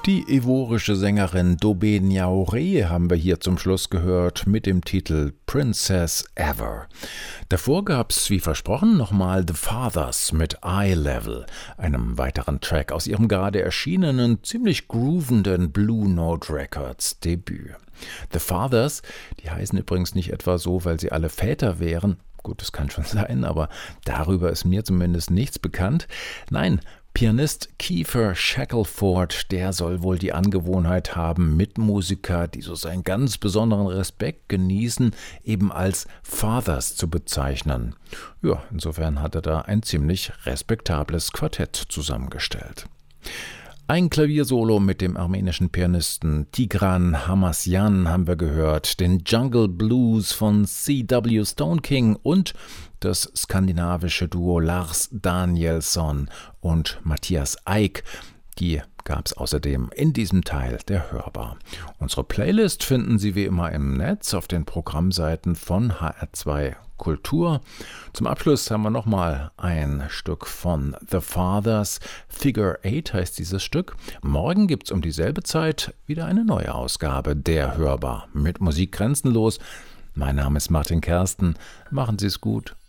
Die ivorische Sängerin Dobé Niaouré haben wir hier zum Schluss gehört mit dem Titel Princess Ever. Davor gab's, wie versprochen, nochmal The Fathers mit Eye Level, einem weiteren Track aus ihrem gerade erschienenen, ziemlich groovenden Blue Note Records Debüt. The Fathers, die heißen übrigens nicht etwa so, weil sie alle Väter wären. Gut, das kann schon sein, aber darüber ist mir zumindest nichts bekannt. Nein, Pianist Kiefer Shackelford, der soll wohl die Angewohnheit haben, Mitmusiker, die so seinen ganz besonderen Respekt genießen, eben als Fathers zu bezeichnen. Ja, insofern hat er da ein ziemlich respektables Quartett zusammengestellt. Ein Klaviersolo mit dem armenischen Pianisten Tigran Hamasyan haben wir gehört, den Jungle Blues von C.W. Stone King und das skandinavische Duo Lars Danielsson und Matthias Eick. Die gab es außerdem in diesem Teil der Hörbar. Unsere Playlist finden Sie wie immer im Netz auf den Programmseiten von HR2 Kultur. Zum Abschluss haben wir nochmal ein Stück von The Fathers. Figure 8 heißt dieses Stück. Morgen gibt es um dieselbe Zeit wieder eine neue Ausgabe der Hörbar mit Musik grenzenlos. Mein Name ist Martin Kersten. Machen Sie es gut.